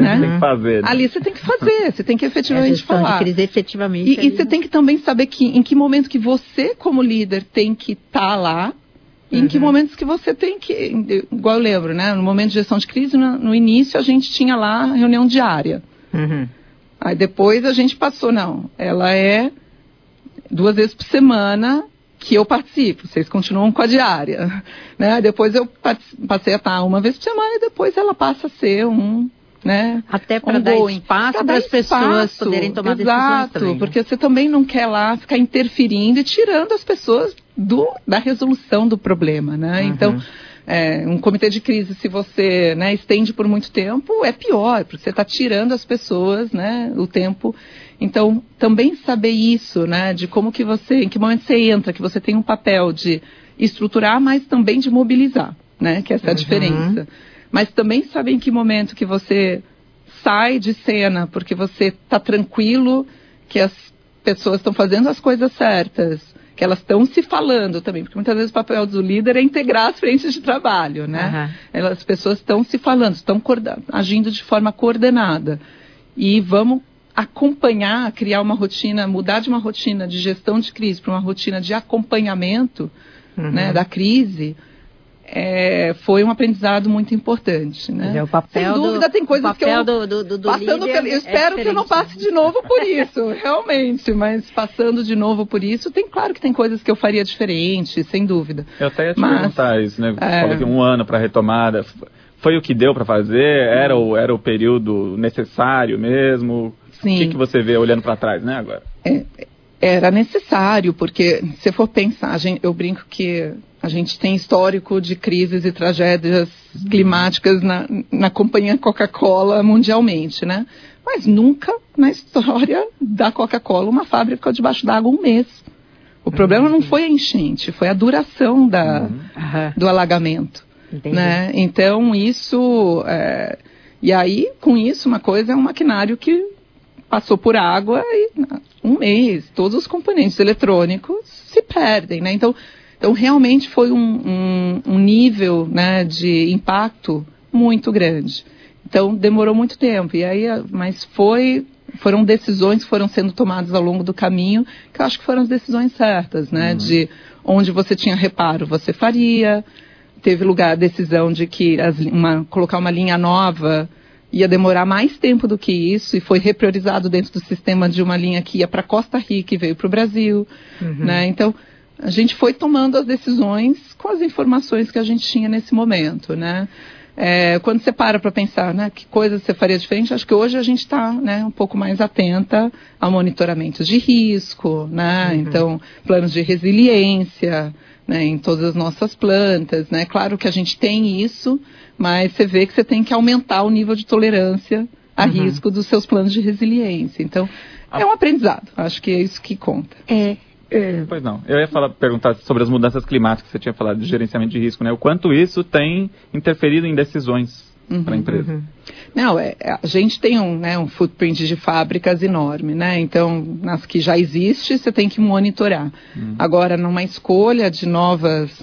né? Você tem que fazer. Né? Ali você tem que fazer, você tem que efetivamente falar. De crise, efetivamente. E você tem que também saber em que momento que você, como líder, tem que estar lá, e em que momentos que você tem que... Igual eu lembro, né? No momento de gestão de crise, no início a gente tinha lá a reunião diária. Aí depois a gente passou, não, ela é 2 vezes por semana que eu participo, vocês continuam com a diária, né? Depois eu passei a estar 1 vez por semana e depois ela passa a ser né? Até para dar espaço para as pessoas poderem tomar decisões também, né? Porque você também não quer lá ficar interferindo e tirando as pessoas da resolução do problema, né? Então, um comitê de crise, se você, né, estende por muito tempo, é pior, porque você está tirando as pessoas, né, o tempo. Então, também saber isso, né, de como que em que momento você entra, que você tem um papel de estruturar, mas também de mobilizar, né, que essa é a diferença. Mas também saber em que momento que você sai de cena, porque você está tranquilo, que as pessoas estão fazendo as coisas certas, que elas estão se falando também, porque muitas vezes o papel do líder é integrar as frentes de trabalho, né? As pessoas estão se falando, estão agindo de forma coordenada. E vamos acompanhar, criar uma rotina, mudar de uma rotina de gestão de crise para uma rotina de acompanhamento, né, da crise. Foi um aprendizado muito importante, né? O papel sem dúvida tem coisas que eu passando eu espero que eu não passe de novo por isso, realmente, mas passando de novo por isso, claro que tem coisas que eu faria diferente, sem dúvida. Eu até ia te perguntar isso, né? Você falou que 1 ano para retomada, foi o que deu para fazer? Era o período necessário mesmo? Sim. O que você vê olhando para trás, né, agora? Era necessário, porque se for pensar, eu brinco que a gente tem histórico de crises e tragédias climáticas na companhia Coca-Cola mundialmente, né? Mas nunca na história da Coca-Cola uma fábrica ficou debaixo d'água 1 mês. O problema não foi a enchente, foi a duração do alagamento. Né? Então isso... E aí, com isso, uma coisa é um maquinário que passou por água e 1 mês, todos os componentes eletrônicos se perdem, né? Então realmente foi um nível, né, de impacto muito grande. Então demorou muito tempo. Mas foram decisões que foram sendo tomadas ao longo do caminho, que eu acho que foram as decisões certas, né? De onde você tinha reparo, você faria. Teve lugar a decisão de que colocar uma linha nova ia demorar mais tempo do que isso, e foi repriorizado dentro do sistema de uma linha que ia para Costa Rica e veio para o Brasil. Né? Então, a gente foi tomando as decisões com as informações que a gente tinha nesse momento. Né? Quando você para pensar, né, que coisas você faria diferente, acho que hoje a gente está, né, um pouco mais atenta a monitoramentos de risco, né? Então, planos de resiliência, né, em todas as nossas plantas, né? Claro que a gente tem isso, mas você vê que você tem que aumentar o nível de tolerância a risco dos seus planos de resiliência. Então, é um aprendizado. Acho que é isso que conta. Pois não. Eu ia perguntar sobre as mudanças climáticas que você tinha falado de gerenciamento de risco, né? O quanto isso tem interferido em decisões para a empresa. Não, a gente tem um footprint de fábricas enorme, né? Então, nas que já existe, você tem que monitorar. Agora, numa escolha de novas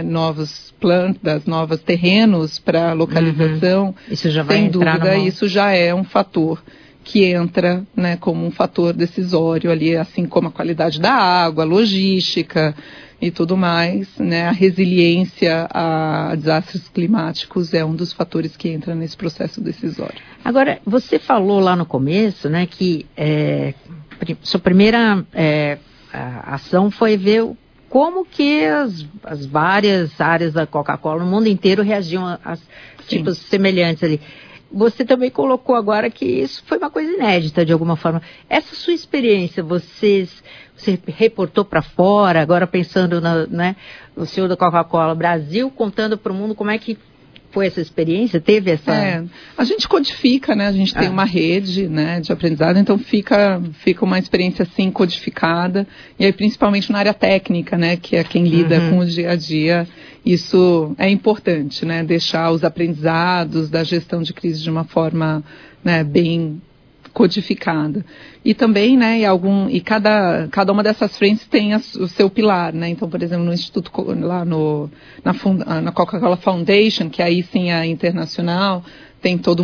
plantas, novos terrenos para localização, isso já vai sem entrar dúvida, isso já é um fator que entra, né, como um fator decisório ali, assim como a qualidade da água, a logística e tudo mais, né? A resiliência a desastres climáticos é um dos fatores que entra nesse processo decisório. Agora, você falou lá no começo, né, que sua primeira ação foi ver como que as várias áreas da Coca-Cola no mundo inteiro reagiam a tipos semelhantes ali. Você também colocou agora que isso foi uma coisa inédita de alguma forma. Essa sua experiência, você reportou para fora, agora pensando no senhor da Coca-Cola Brasil, contando para o mundo como é que foi essa experiência? Teve essa... A gente codifica, né? A gente tem uma rede, né, de aprendizado, então fica uma experiência assim codificada, e aí principalmente na área técnica, né, que é quem lida com o dia a dia. Isso é importante, né? Deixar os aprendizados da gestão de crise de uma forma, né, bem codificada. E também, né, cada uma dessas frentes tem o seu pilar, né? Então, por exemplo, no Instituto, lá na Coca-Cola Foundation, que aí sim é internacional, tem todo